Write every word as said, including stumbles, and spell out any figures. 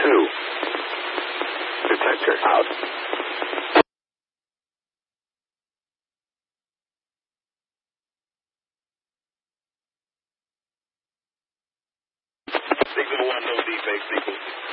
two. Detector out. Signal one, no defect, sequence.